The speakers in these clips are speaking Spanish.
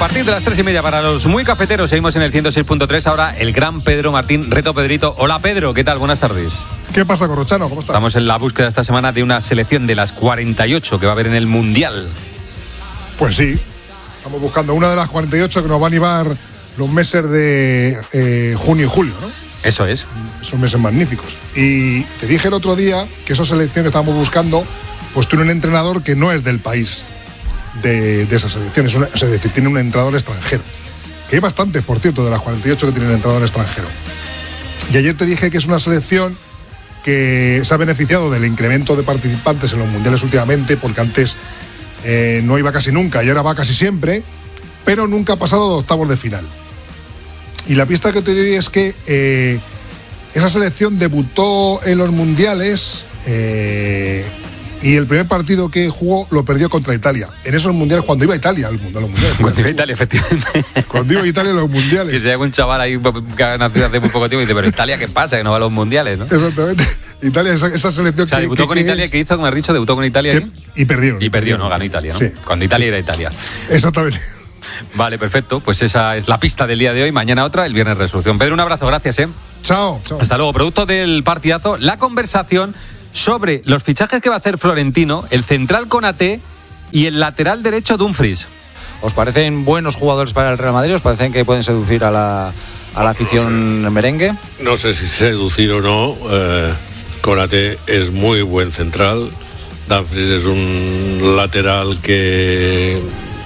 partir de las 3:30 para los muy cafeteros, seguimos en el 106.3. Ahora el gran Pedro Martín, Reto Pedrito. Hola Pedro, ¿qué tal? Buenas tardes. ¿Qué pasa, Corrochano? ¿Cómo estás? Estamos en la búsqueda esta semana de una selección de las 48 que va a haber en el Mundial. Pues sí, estamos buscando una de las 48 que nos van a llevar los meses de junio y julio, ¿no? Eso es. Son meses magníficos. Y te dije el otro día que esa selección que estábamos buscando, pues tiene un entrenador que no es del país de esa selección, es decir, tiene un entrenador extranjero. Que hay bastantes, por cierto, de las 48 que tienen entrenador extranjero. Y ayer te dije que es una selección que se ha beneficiado del incremento de participantes en los mundiales últimamente, porque antes no iba casi nunca y ahora va casi siempre, pero nunca ha pasado de octavos de final. Y la pista que te doy es que esa selección debutó en los mundiales y el primer partido que jugó lo perdió contra Italia. En esos mundiales, cuando iba a Italia a los mundiales. Cuando iba a Italia, efectivamente. Cuando iba a Italia a los mundiales. Que se llama un chaval ahí que ha nacido hace muy poco tiempo y dice, pero Italia, ¿qué pasa? Que no va a los mundiales, ¿no? Exactamente. Italia, esa selección. O sea, debutó con Italia, ¿qué hizo? Como has dicho, debutó con Italia. Y perdieron. Y perdió, ¿no? Ganó Italia, ¿no? Sí. Cuando Italia era Italia. Exactamente. Vale, perfecto. Pues esa es la pista del día de hoy. Mañana otra, el viernes resolución. Pedro, un abrazo, gracias, ¿eh? Chao. Hasta luego. Producto del partidazo, la conversación sobre los fichajes que va a hacer Florentino, el central Konaté y el lateral derecho Dumfries. ¿Os parecen buenos jugadores para el Real Madrid? ¿Os parecen que pueden seducir a la afición merengue? No sé si seducir o no. Konaté es muy buen central. Dumfries es un lateral que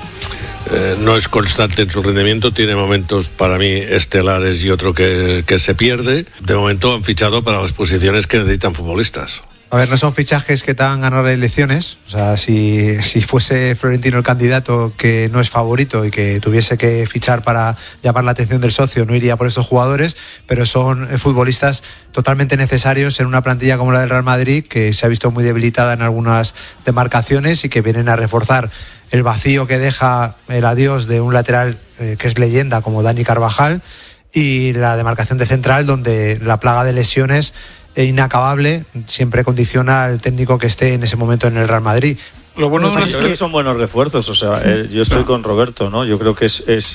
no es constante en su rendimiento, tiene momentos para mí estelares y otro que se pierde. De momento han fichado para las posiciones que necesitan futbolistas. A ver, no son fichajes que te hagan ganar elecciones. O sea, si fuese Florentino el candidato que no es favorito y que tuviese que fichar para llamar la atención del socio, no iría por estos jugadores, pero son futbolistas totalmente necesarios en una plantilla como la del Real Madrid, que se ha visto muy debilitada en algunas demarcaciones y que vienen a reforzar el vacío que deja el adiós de un lateral que es leyenda como Dani Carvajal, y la demarcación de central, donde la plaga de lesiones inacabable siempre condiciona al técnico que esté en ese momento en el Real Madrid. Lo bueno es que son buenos refuerzos, o sea, yo estoy con Roberto, ¿no? Yo creo que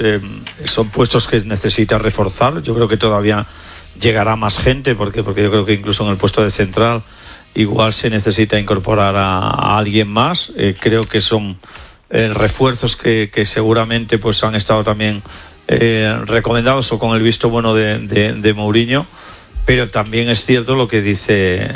son puestos que necesita reforzar. Yo creo que todavía llegará más gente, porque yo creo que incluso en el puesto de central igual se necesita incorporar a alguien más. Creo que son refuerzos que seguramente pues han estado también recomendados o con el visto bueno de Mourinho. Pero también es cierto lo que dice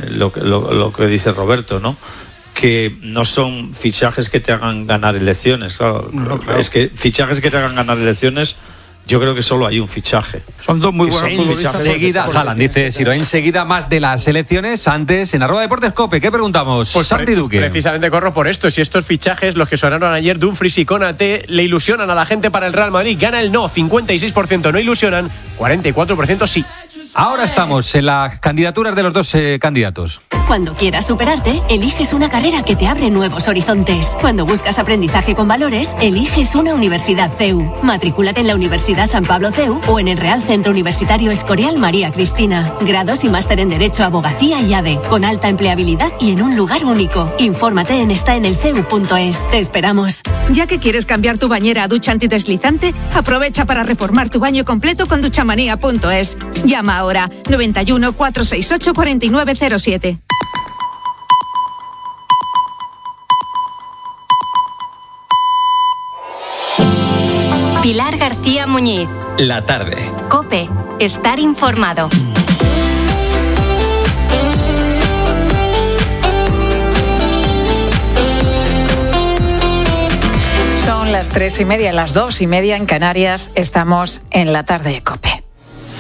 Roberto, ¿no? Que no son fichajes que te hagan ganar elecciones. Claro. Es que fichajes que te hagan ganar elecciones, yo creo que solo hay un fichaje. Son dos muy buenos futbolistas. Enseguida, Haaland, dice Ciro, enseguida más de las elecciones. Antes, en @Deportes Cope, ¿qué preguntamos? Pues Santi Duque. Precisamente corro por esto. Si estos fichajes, los que sonaron ayer, Dumfries y Konaté, le ilusionan a la gente para el Real Madrid, gana el no, 56% no ilusionan, 44% sí. Ahora estamos en las candidaturas de los dos candidatos. Cuando quieras superarte, eliges una carrera que te abre nuevos horizontes. Cuando buscas aprendizaje con valores, eliges una universidad CEU. Matrículate en la Universidad San Pablo CEU o en el Real Centro Universitario Escorial María Cristina. Grados y máster en Derecho, Abogacía y ADE, con alta empleabilidad y en un lugar único. Infórmate en estaenelceu.es. Te esperamos. Ya que quieres cambiar tu bañera a ducha antideslizante, aprovecha para reformar tu baño completo con duchamanía.es. Llama ahora 91 468 4907. Pilar García Muñiz. La tarde. COPE. Estar informado. Son las 3:30, las 2:30 en Canarias. Estamos en la tarde de COPE.